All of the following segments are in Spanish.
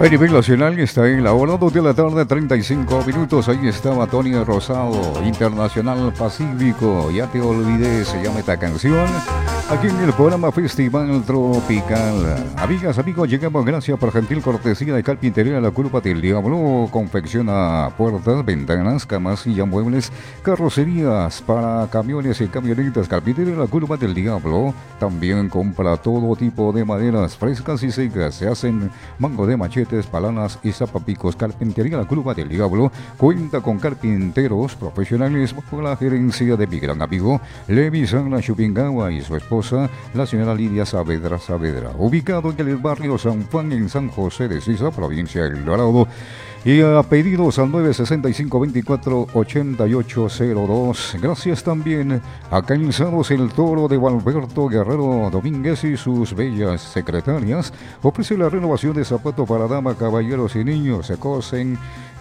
A nivel nacional está en la hora 2 de la tarde, 35 minutos. Ahí estaba Tony Rosado, Internacional Pacífico. Ya te olvidé, se llama esta canción. Aquí en el programa Festival Tropical. Amigas, amigos, llegamos gracias por gentil cortesía de Carpintería La Culpa del Diablo. Confecciona puertas, ventanas, camas y muebles, carrocerías para camiones y camionetas. Carpintería La Culpa del Diablo. También compra todo tipo de maderas frescas y secas. Se hacen mango de machetes, palanas y zapapicos. Carpintería La Culpa del Diablo cuenta con carpinteros profesionales bajo la gerencia de mi gran amigo Levi Sala Chupingawa y su esposa, la señora Lidia Saavedra. Ubicado en el barrio San Juan, en San José de Sisa, provincia del Dorado. Y a pedidos al 965-24-8802. Gracias también a Calzados El Toro de Valberto Guerrero Domínguez y sus bellas secretarias. Ofrece la renovación de zapatos para damas, caballeros y niños. Se cosen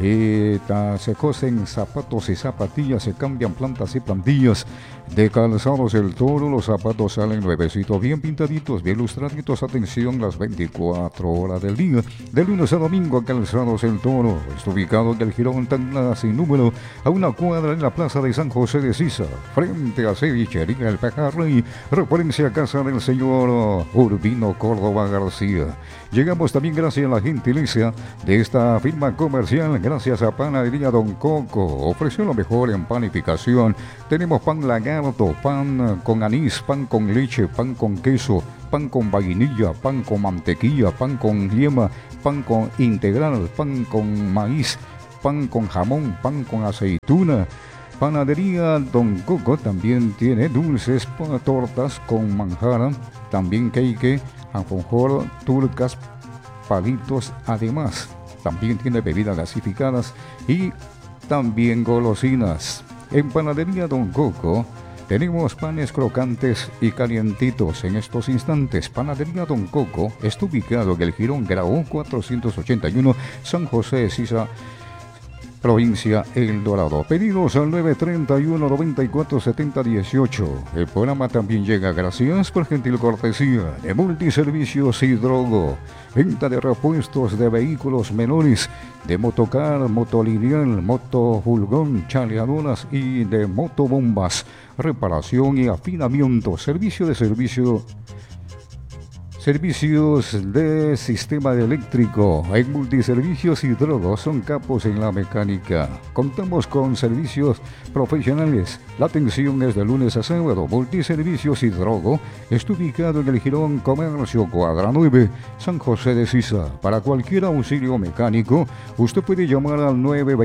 zapatos y zapatillas, se cambian plantas y plantillas. De Calzados El Toro, los zapatos salen nuevecitos, bien pintaditos, bien lustraditos. Atención, las 24 horas del día, de lunes a domingo. Calzados El Toro está ubicado en el Jirón Tacna sin número, a una cuadra en la plaza de San José de Sisa, frente a Cevichería El Pejarrey, referencia a casa del señor Urbino Córdoba García. Llegamos también gracias a la gentileza de esta firma comercial, gracias a Panadería Don Coco. Ofreció lo mejor en panificación. Tenemos pan lagarto, pan con anís, pan con leche, pan con queso, pan con vainilla, pan con mantequilla, pan con yema, pan con integral, pan con maíz, pan con jamón, pan con aceituna. Panadería Don Coco también tiene dulces, tortas con manjar, también cake, alfajor, turcas, palitos. Además, también tiene bebidas gasificadas y también golosinas. En Panadería Don Coco tenemos panes crocantes y calientitos en estos instantes. Panadería Don Coco está ubicado en el Jirón Grau 481, San José de Sisa, provincia El Dorado. Pedidos al 931-9470-18. El programa también llega gracias por gentil cortesía de Multiservicios Hidrogo. Venta de repuestos de vehículos menores, de motocar, motolineal, motojulgón, chaleadoras y de motobombas. Reparación y afinamiento. Servicios de sistema eléctrico. En Multiservicios Hidrogo son capos en la mecánica. Contamos con servicios profesionales. La atención es de lunes a sábado. Multiservicios Hidrogo está ubicado en el Jirón Comercio Cuadra 9, San José de Sisa. Para cualquier auxilio mecánico, usted puede llamar al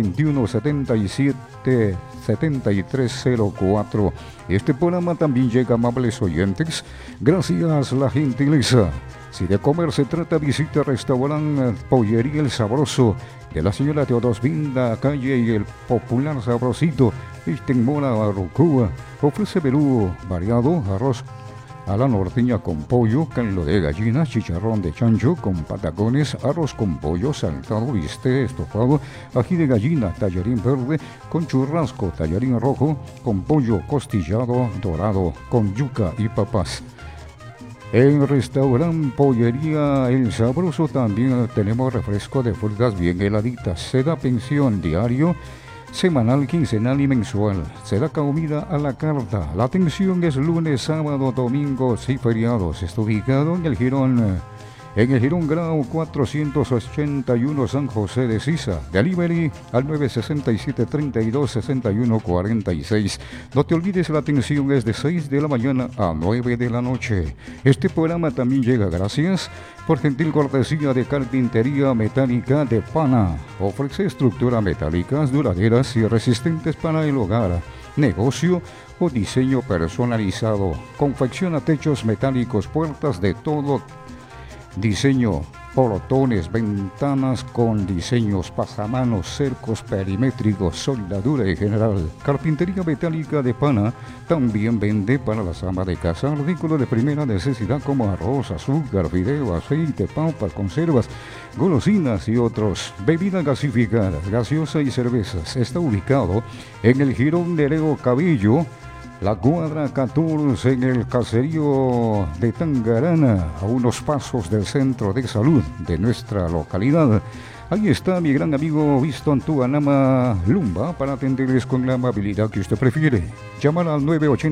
921-77-7304. Este programa también llega a amables oyentes gracias a la gentileza. Si de comer se trata, visita el restaurante Pollería El Sabroso de la señora Teodosvinda Calle y el popular Sabrosito. En Mora Barrocoa ofrece menú variado: arroz a la norteña con pollo, caldo de gallina, chicharrón de chancho con patacones, arroz con pollo, saltado, bistec, estofado, ají de gallina, tallarín verde con churrasco, tallarín rojo con pollo costillado dorado con yuca y papas. En restaurante Pollería El Sabroso también tenemos refresco de frutas bien heladitas. Se da pensión diario, semanal, quincenal y mensual. Se da comida a la carta. La atención es lunes, sábado, domingos y feriados. Está ubicado en el Jirón Grau 481, San José de Sisa. Delivery al 967-32-6146. No te olvides, la atención es de 6 de la mañana a 9 de la noche. Este programa también llega gracias por gentil cortesía de Carpintería Metálica de Pana. Ofrece estructuras metálicas duraderas y resistentes para el hogar, negocio o diseño personalizado. Confecciona techos metálicos, puertas de todo diseño, portones, ventanas con diseños, pasamanos, cercos perimétricos, soldadura en general. Carpintería Metálica de Pana también vende para las amas de casa artículos de primera necesidad como arroz, azúcar, fideo, aceite, papas, conservas, golosinas y otros. Bebidas gasificadas, gaseosa y cervezas. Está ubicado en el Jirón de Leo Cabello, la cuadra 14 en el caserío de Tangarana, a unos pasos del centro de salud de nuestra localidad. Ahí está mi gran amigo Winston Tuanama Lumba para atenderles con la amabilidad que usted prefiere. Llamar al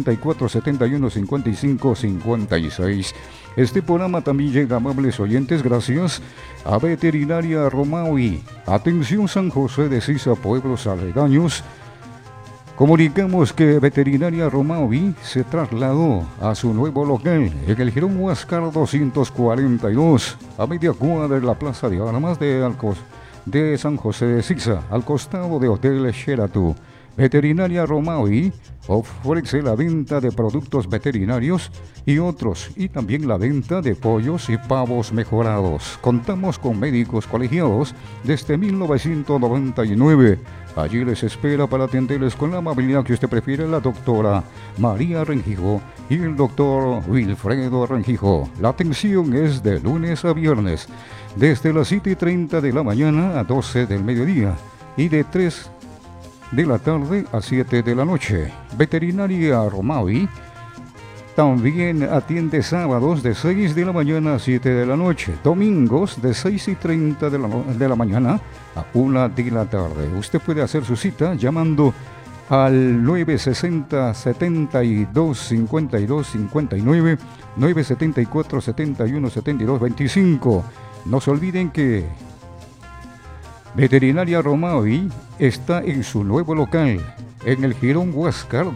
984-7155-56. Este programa también llega, amables oyentes, gracias a Veterinaria Romaui. Atención San José de Sisa, pueblos aledaños. Comunicamos que Veterinaria Romaui se trasladó a su nuevo local en el Girón Huáscar 242, a media cuadra de la Plaza de Armas de San José de Sisa, al costado de Hotel Sheraton. Veterinaria Romaui ofrece la venta de productos veterinarios y otros, y también la venta de pollos y pavos mejorados. Contamos con médicos colegiados desde 1999. Allí les espera para atenderles con la amabilidad que usted prefiere la doctora María Rengijo y el doctor Wilfredo Rengijo. La atención es de lunes a viernes, desde las 7:30 de la mañana a 12 del mediodía y de 3 de la tarde a 7 de la noche. Veterinaria Romaui también atiende sábados de 6 de la mañana a 7 de la noche, domingos de 6:30 de la mañana a 1 de la tarde. Usted puede hacer su cita llamando al 960 72 52 59, 974 71 72 25. No se olviden que Veterinaria Romaui está en su nuevo local, en el Girón Huáscar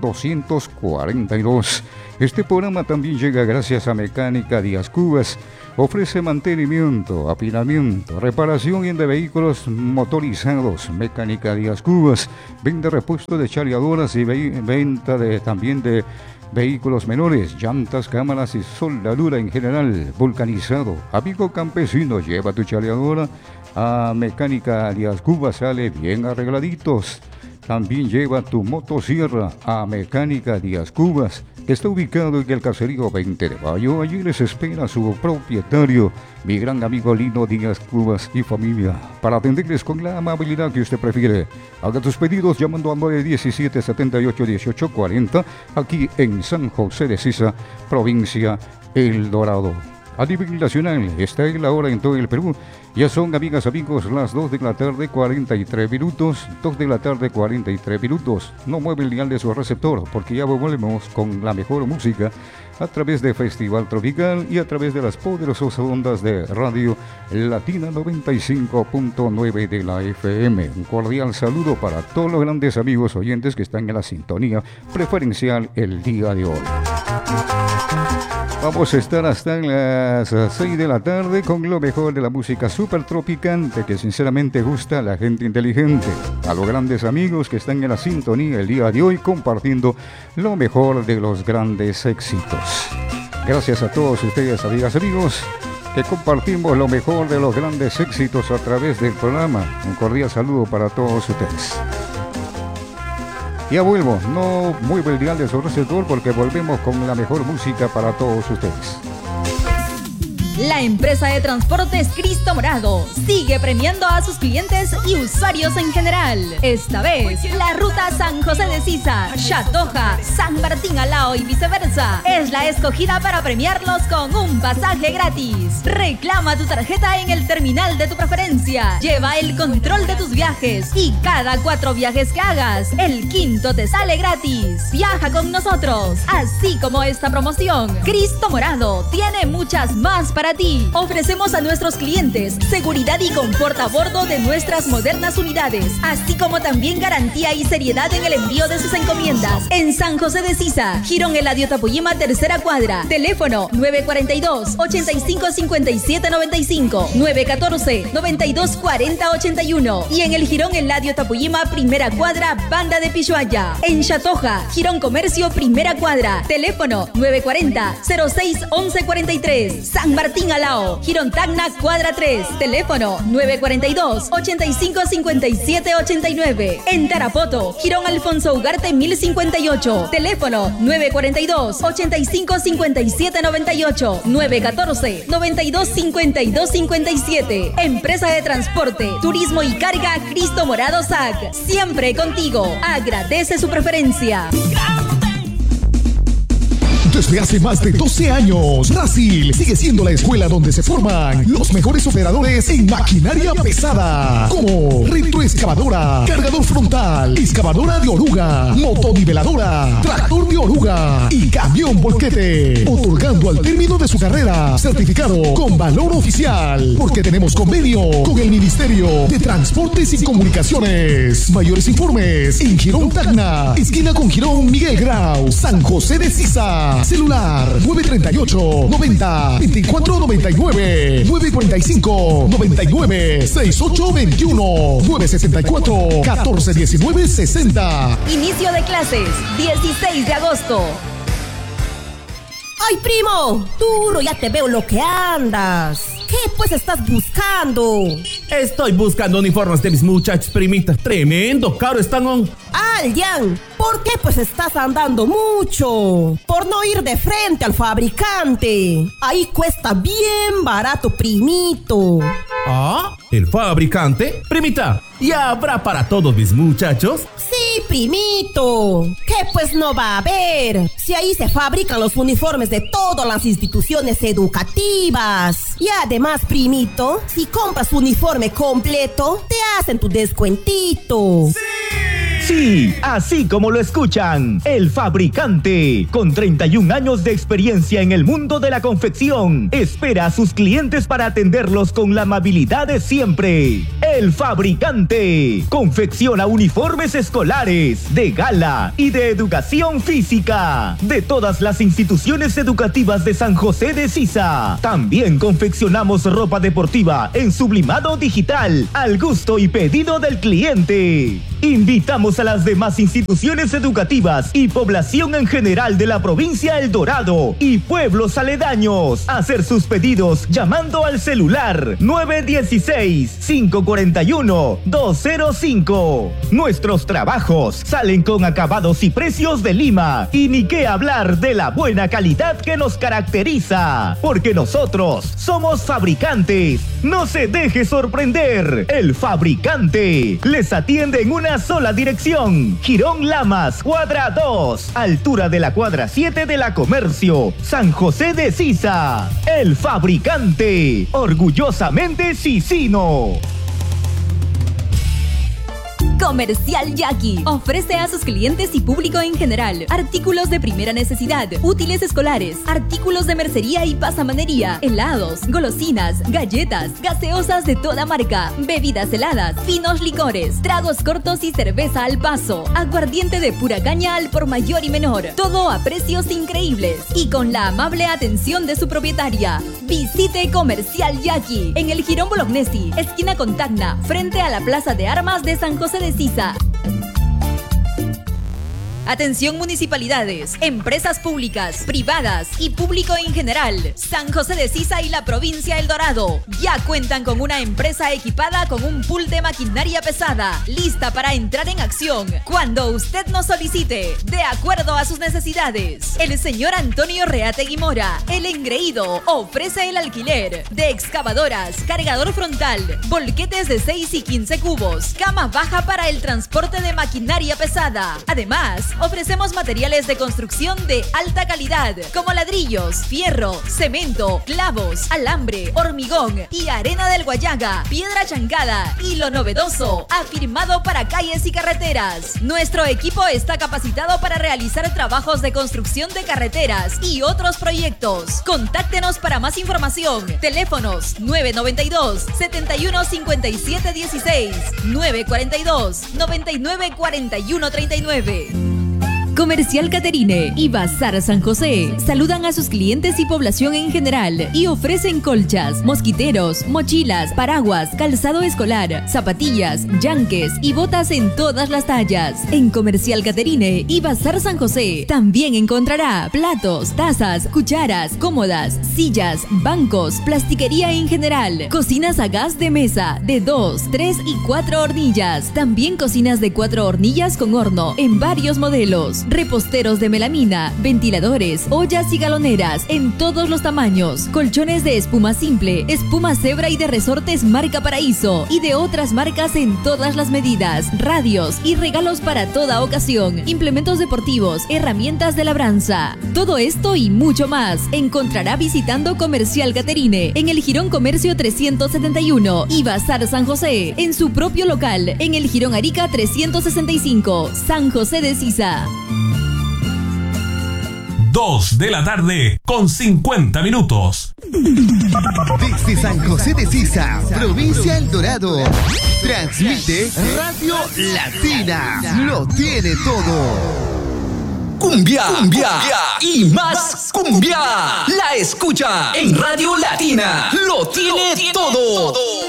242. Este programa también llega gracias a Mecánica Díaz Cubas. Ofrece mantenimiento, apilamiento, reparación de vehículos motorizados. Mecánica Díaz Cubas vende repuestos de chaleadoras y venta también de vehículos menores, llantas, cámaras y soldadura en general, vulcanizado. Amigo campesino, lleva tu chaleadora a Mecánica Díaz Cubas, sale bien arregladitos. También lleva tu motosierra a Mecánica Díaz Cubas, que está ubicado en el caserío 20 de Mayo. Allí les espera su propietario, mi gran amigo Lino Díaz Cubas y familia, para atenderles con la amabilidad que usted prefiere. Haga tus pedidos llamando al 917 78 18 40, aquí en San José de Sisa, provincia El Dorado. A nivel nacional, está en la hora en todo el Perú. Ya son, amigas, amigos, las 2 de la tarde, 43 minutos. 2 de la tarde, 43 minutos. No mueve el dial de su receptor, porque ya volvemos con la mejor música a través de Festival Tropical y a través de las poderosas ondas de Radio Latina 95.9 de la FM. Un cordial saludo para todos los grandes amigos oyentes que están en la sintonía preferencial el día de hoy. Vamos a estar hasta las 6 de la tarde con lo mejor de la música súper tropicante que sinceramente gusta a la gente inteligente. A los grandes amigos que están en la sintonía el día de hoy compartiendo lo mejor de los grandes éxitos. Gracias a todos ustedes, amigas, amigos, que compartimos lo mejor de los grandes éxitos a través del programa. Un cordial saludo para todos ustedes. Ya vuelvo, no mueve el dial de su receptor porque volvemos con la mejor música para todos ustedes. La empresa de transportes Cristo Morado sigue premiando a sus clientes y usuarios en general. Esta vez, la ruta San José de Sisa, Chatoja, San Martín Alao y viceversa es la escogida para premiarlos con un pasaje gratis. Reclama tu tarjeta en el terminal de tu preferencia. Lleva el control de tus viajes y cada 4 viajes que hagas, el quinto te sale gratis. Viaja con nosotros, así como esta promoción. Cristo Morado tiene muchas más para ti. Ofrecemos a nuestros clientes seguridad y confort a bordo de nuestras modernas unidades, así como también garantía y seriedad en el envío de sus encomiendas. En San José de Sisa, Girón Eladio Tapuyima, tercera cuadra. Teléfono 942-855795, 914-924081. Y en el Girón Eladio Tapuyima, primera cuadra, Banda de Pishuaya. En Chatoja, Girón Comercio, primera cuadra. Teléfono 940-061143. San Martín Alao, Girón Tacna, cuadra 3. Teléfono 942-855789. En Tarapoto, Girón Alfonso Ugarte 1058. Teléfono 942-855798. 914-925257. Empresa de Transporte, Turismo y Carga Cristo Morado SAC. Siempre contigo. Agradece su preferencia. desde hace más de 12 años. Brasil sigue siendo la escuela donde se forman los mejores operadores en maquinaria pesada, como retroexcavadora, cargador frontal, excavadora de oruga, motoniveladora, tractor de oruga y camión volquete, otorgando al término de su carrera certificado con valor oficial, porque tenemos convenio con el Ministerio de Transportes y Comunicaciones. Mayores informes en Girón Tacna, esquina con Girón Miguel Grau, San José de Sisa. Celular 938 90 24 99 945 99 68 21 964 14 19 60. Inicio de clases 16 de agosto. ¡Ay, primo! Duro, ya te veo lo que andas. ¿Qué pues estás buscando? Estoy buscando uniformes de mis muchachos, primita. Tremendo caro están. Aldian, ¿por qué pues estás andando mucho? Por no ir de frente al fabricante. Ahí cuesta bien barato, primito. ¿Ah? ¿El fabricante? Primita, ¿ya habrá para todos mis muchachos? Sí, primito. ¿Qué pues no va a haber? Si ahí se fabrican los uniformes de todas las instituciones educativas. Y además, primito, si compras uniforme completo, te hacen tu descuentito. Sí, así como lo escuchan, El Fabricante, con 31 años de experiencia en el mundo de la confección, espera a sus clientes para atenderlos con la amabilidad de siempre. El Fabricante confecciona uniformes escolares, de gala y de educación física, de todas las instituciones educativas de San José de Sisa. También confeccionamos ropa deportiva en sublimado digital, al gusto y pedido del cliente. Invitamos a las demás instituciones educativas y población en general de la provincia El Dorado y pueblos aledaños a hacer sus pedidos llamando al celular 916-541-205. Nuestros trabajos salen con acabados y precios de Lima, y ni qué hablar de la buena calidad que nos caracteriza, porque nosotros somos fabricantes. No se deje sorprender. El Fabricante les atiende en una sola dirección: Girón Lamas, cuadra 2, altura de la cuadra 7 de la Comercio, San José de Sisa. El Fabricante, orgullosamente sisino. Comercial Jackie ofrece a sus clientes y público en general artículos de primera necesidad, útiles escolares, artículos de mercería y pasamanería, helados, golosinas, galletas, gaseosas de toda marca, bebidas heladas, finos licores, tragos cortos y cerveza al paso, aguardiente de pura caña al por mayor y menor, todo a precios increíbles y con la amable atención de su propietaria. Visite Comercial Jackie en el Girón Bolognesi, esquina con Tacna, frente a la Plaza de Armas de San José de Sisa. Atención municipalidades, empresas públicas, privadas y público en general. San José de Sisa y la provincia El Dorado ya cuentan con una empresa equipada con un pool de maquinaria pesada, lista para entrar en acción cuando usted nos solicite, de acuerdo a sus necesidades. El señor Antonio Reategui Mora, el engreído, ofrece el alquiler de excavadoras, cargador frontal, volquetes de 6 y 15 cubos, cama baja para el transporte de maquinaria pesada. Además, ofrecemos materiales de construcción de alta calidad, como ladrillos, fierro, cemento, clavos, alambre, hormigón y arena del Guayaga, piedra chancada y lo novedoso, afirmado para calles y carreteras. Nuestro equipo está capacitado para realizar trabajos de construcción de carreteras y otros proyectos. Contáctenos para más información. Teléfonos 992 71 57 16, 942 99 41 39. Comercial Caterine y Bazar San José saludan a sus clientes y población en general y ofrecen colchas, mosquiteros, mochilas, paraguas, calzado escolar, zapatillas, yanques y botas en todas las tallas. En Comercial Caterine y Bazar San José también encontrará platos, tazas, cucharas, cómodas, sillas, bancos, plastiquería en general, cocinas a gas de mesa de 2, 3 y 4 hornillas. También cocinas de 4 hornillas con horno en varios modelos. reposteros de melamina, ventiladores, ollas y galoneras en todos los tamaños, colchones de espuma simple, espuma cebra y de resortes marca Paraíso y de otras marcas en todas las medidas, radios y regalos para toda ocasión, implementos deportivos, herramientas de labranza. Todo esto y mucho más encontrará visitando Comercial Caterine en el Jirón Comercio 371 y Bazar San José en su propio local en el Jirón Arica 365, San José de Sisa. 2 de la tarde con 50 minutos. Desde San José de Sisa, provincia El Dorado, transmite Radio Latina. Lo tiene todo. Cumbia, cumbia, y más cumbia. La escucha en Radio Latina. Lo tiene todo.